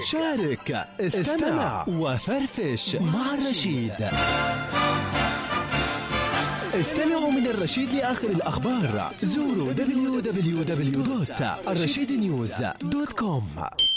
شارك، استمع وفرفش مع الرشيد. استمعوا من الرشيد لآخر الأخبار. زوروا www.الرشيدnews.com.